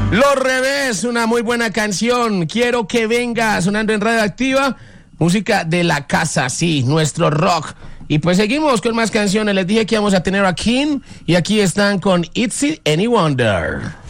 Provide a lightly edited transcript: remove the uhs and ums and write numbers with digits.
Los Revés, una muy buena canción. Quiero que venga sonando en Radioactiva. Música de la casa, sí, nuestro rock. Y pues seguimos con más canciones. Les dije que íbamos a tener a King y aquí están con It's Any Wonder.